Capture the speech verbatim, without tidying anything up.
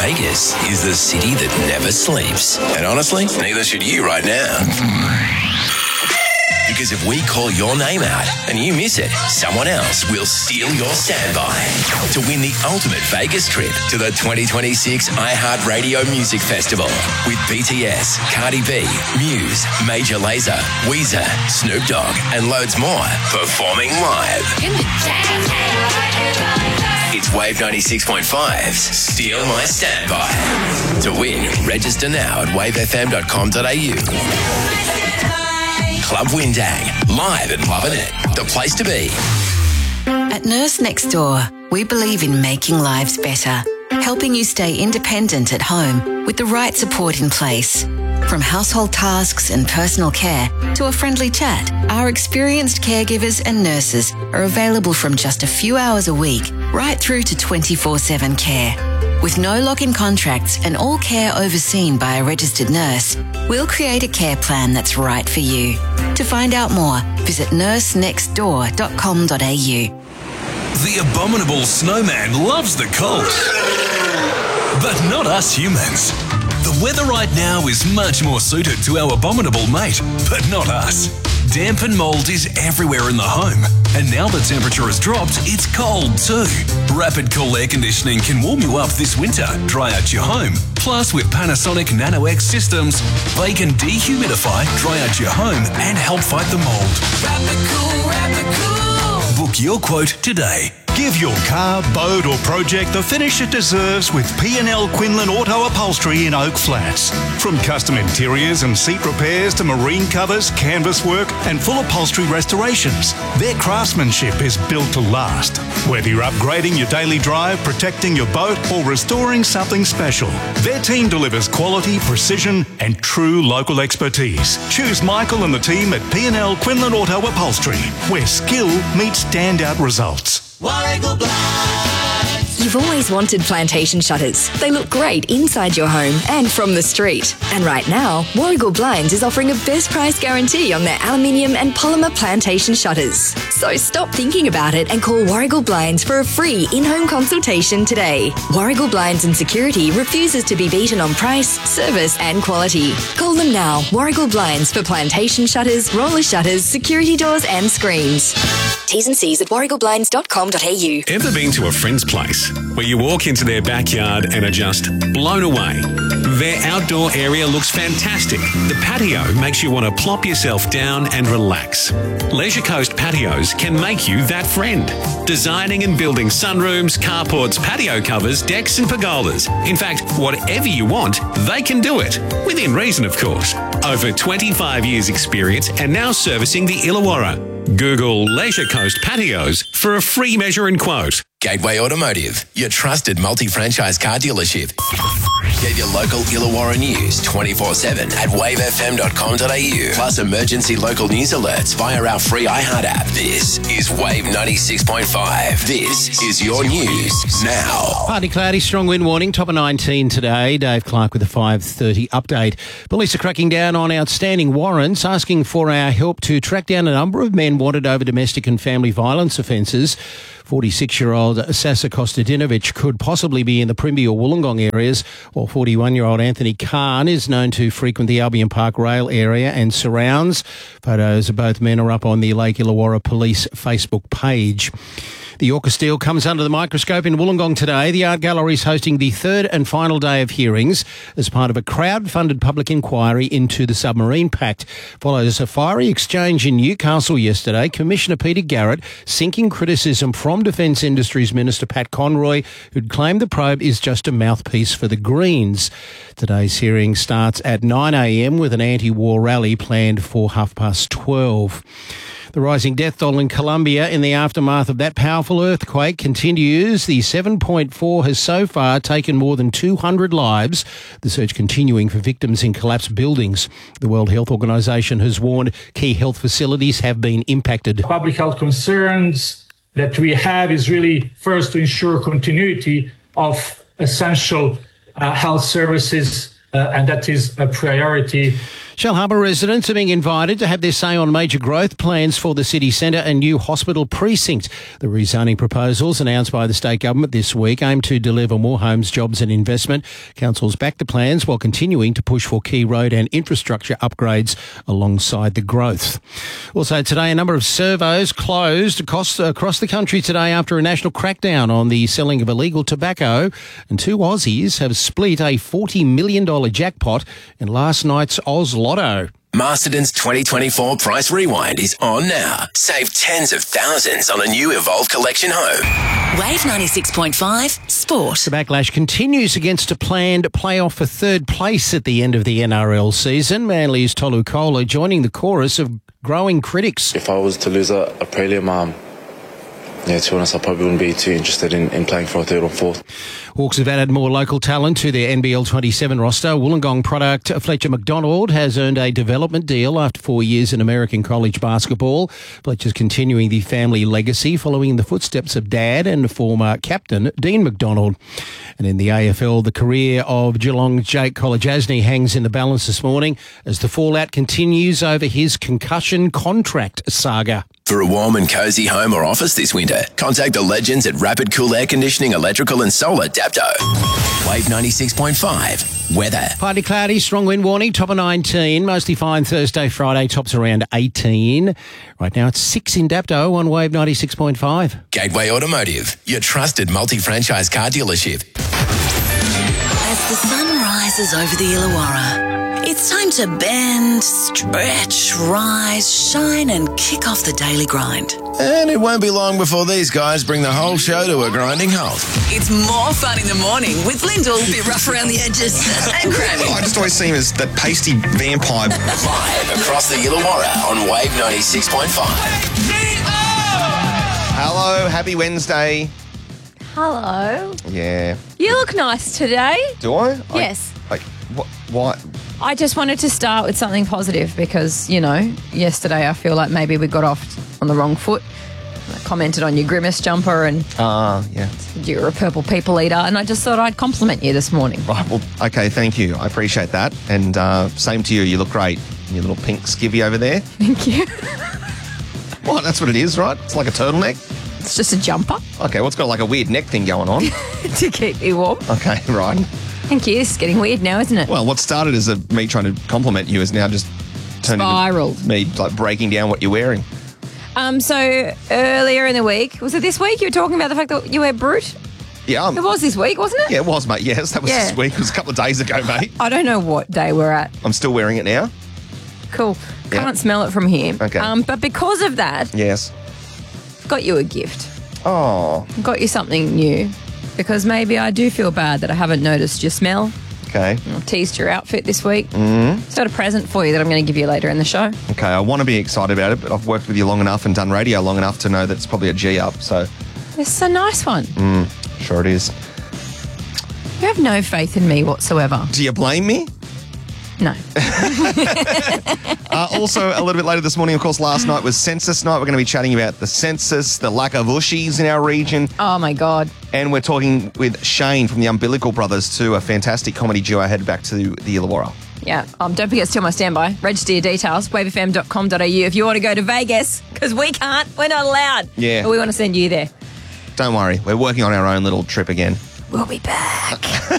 Vegas is the city that never sleeps. And honestly, neither should you right now. Because if we call your name out and you miss it, someone else will steal your standby to win the ultimate Vegas trip to the twenty twenty-six iHeartRadio Music Festival with B T S, Cardi B, Muse, Major Lazer, Weezer, Snoop Dogg, and loads more performing live. It's Wave ninety-six point five's Steal My Standby. To win, register now at wave f m dot com dot a u. Club Windang, live and loving it. The place to be. At Nurse Next Door, we believe in making lives better, helping you stay independent at home with the right support in place. From household tasks and personal care to a friendly chat, our experienced caregivers and nurses are available from just a few hours a week right through to twenty-four seven care. With no lock-in contracts and all care overseen by a registered nurse, we'll create a care plan that's right for you. To find out more, visit nurse next door dot com dot a u. The abominable snowman loves the cold, but not us humans. The weather right now is much more suited to our abominable mate, but not us. Damp and mould is everywhere in the home, and now the temperature has dropped, it's cold too. Rapid Cool Air Conditioning can warm you up this winter, dry out your home. Plus, with Panasonic Nano-X systems, they can dehumidify, dry out your home, and help fight the mould. Rapid Cool, Rapid Cool. Book your quote today. Give your car, boat or project the finish it deserves with P and L Quinlan Auto Upholstery in Oak Flats. From custom interiors and seat repairs to marine covers, canvas work and full upholstery restorations, their craftsmanship is built to last. Whether you're upgrading your daily drive, protecting your boat or restoring something special, their team delivers quality, precision and true local expertise. Choose Michael and the team at P and L Quinlan Auto Upholstery, where skill meets standout results. Warragul Blinds. You've always wanted plantation shutters. They look great inside your home and from the street. And right now, Warragul Blinds is offering a best price guarantee on their aluminium and polymer plantation shutters. So stop thinking about it and call Warragul Blinds for a free in-home consultation today. Warragul Blinds and Security refuses to be beaten on price, service and quality. Call them now. Warragul Blinds for plantation shutters, roller shutters, security doors and screens. T's and C's at warragul blinds dot com dot a u. Ever been to a friend's place where you walk into their backyard and are just blown away? Their outdoor area looks fantastic. The patio makes you want to plop yourself down and relax. Leisure Coast Patios can make you that friend. Designing and building sunrooms, carports, patio covers, decks and pergolas. In fact, whatever you want, they can do it. Within reason, of course. Over twenty-five years experience and now servicing the Illawarra. Google Leisure Coast Patios for a free measure and quote. Gateway Automotive, your trusted multi-franchise car dealership. Get your local Illawarra news twenty-four seven at wave f m dot com dot a u. Plus emergency local news alerts via our free iHeart app. This is Wave ninety-six point five. This is your news now. Partly cloudy, strong wind warning, top of nineteen today. Dave Clark with a five thirty update. Police are cracking down on outstanding warrants, asking for our help to track down a number of men wanted over domestic and family violence offences. forty-six-year-old Sasa Kostadinovic could possibly be in the Primby or Wollongong areas, while forty-one-year-old Anthony Khan is known to frequent the Albion Park Rail area and surrounds. Photos of both men are up on the Lake Illawarra Police Facebook page. The Orca Steel comes under the microscope in Wollongong today. The art gallery is hosting the third and final day of hearings as part of a crowd-funded public inquiry into the submarine pact. Follows a fiery exchange in Newcastle yesterday. Commissioner Peter Garrett sinking criticism from Defence Industries Minister Pat Conroy, who'd claimed the probe is just a mouthpiece for the Greens. Today's hearing starts at nine a m with an anti-war rally planned for half past twelve. The rising death toll in Colombia in the aftermath of that powerful earthquake continues. The seven point four has so far taken more than two hundred lives. The search continuing for victims in collapsed buildings. The World Health Organization has warned key health facilities have been impacted. Public health concerns that we have is really first to ensure continuity of essential uh, health services, uh, and that is a priority. Shellharbour residents are being invited to have their say on major growth plans for the city centre and new hospital precinct. The rezoning proposals announced by the state government this week aim to deliver more homes, jobs and investment. Councils back the plans while continuing to push for key road and infrastructure upgrades alongside the growth. Also today, a number of servos closed across, across the country today after a national crackdown on the selling of illegal tobacco, and two Aussies have split a forty million dollars jackpot in last night's Oz Lotto. Masterton's twenty twenty-four Price Rewind is on now. Save tens of thousands on a new Evolve Collection home. Wave ninety-six point five Sport. The backlash continues against a planned playoff for third place at the end of the N R L season. Manly's Tolu Kola joining the chorus of growing critics. If I was to lose a, a prelim, um, yeah, to be honest, I probably wouldn't be too interested in, in playing for a third or fourth. Hawks have added more local talent to their N B L twenty-seven roster. Wollongong product Fletcher McDonald has earned a development deal after four years in American college basketball. Fletcher's continuing the family legacy following in the footsteps of dad and former captain Dean McDonald. And in the A F L, the career of Geelong's Jake Kolodjasny hangs in the balance this morning as the fallout continues over his concussion contract saga. For a warm and cosy home or office this winter, contact the legends at Rapid Cool Air Conditioning, Electrical and Solar Dapto. Wave ninety-six point five. Weather. Partly cloudy, strong wind warning, top of nineteen. Mostly fine Thursday, Friday, tops around eighteen. Right now it's six in Dapto on Wave ninety-six point five. Gateway Automotive, your trusted multi-franchise car dealership. As the sun rises over the Illawarra, it's time to bend, stretch, rise, shine and kick off the daily grind. And it won't be long before these guys bring the whole show to a grinding halt. It's more fun in the morning with Lyndall, a bit rough around the edges, and Grammy. I just always see him as that pasty vampire. Live across the Illawarra on Wave ninety-six point five. Hello, happy Wednesday. Hello. Yeah. You look nice today. Do I? Yes. I, like, what? Why? I just wanted to start with something positive because, you know, yesterday I feel like maybe we got off on the wrong foot. I commented on your Grimace jumper and Ah, uh, yeah. you're a purple people eater, and I just thought I'd compliment you this morning. Right, well, okay, thank you. I appreciate that. And uh, same to you. You look great. Your little pink skivvy over there. Thank you. Well, that's what it is, right? It's like a turtleneck. It's just a jumper. Okay, well, it's got like a weird neck thing going on. To keep you warm. Okay, right. Thank you. It's getting weird now, isn't it? Well, what started as a, me trying to compliment you is now just turned Spiraled. into me like breaking down what you're wearing. Um, so earlier in the week, was it this week you were talking about the fact that you wear Brute? Yeah. Um, It was this week, wasn't it? Yeah, it was, mate. Yes, that was Yeah. this week. It was a couple of days ago, mate. I don't know what day we're at. I'm still wearing it now. Cool. Yeah. Can't smell it from here. Okay. Um, but because of that, Yes. got you a gift. Oh, Got you something new. Because maybe I do feel bad that I haven't noticed your smell. okay. I've teased your outfit this week. Mm-hmm. It's got a present for you that I'm going to give you later in the show. Okay, I want to be excited about it, but I've worked with you long enough and done radio long enough to know that it's probably a G up, so It's a nice one. sure it is. You have no faith in me whatsoever. Do you blame me? No. Uh, also, a little bit later this morning, of course, last night was census night. We're going to be chatting about the census, the lack of ushies in our region, Oh, my God. and we're talking with Shane from the Umbilical Brothers too, a fantastic comedy duo headed back to the Illawarra. Yeah. Um, don't forget to steal my standby. Register your details, wave f m dot com dot a u if you want to go to Vegas, because we can't. We're not allowed. Yeah. But we want to send you there. Don't worry, we're working on our own little trip again. We'll be back.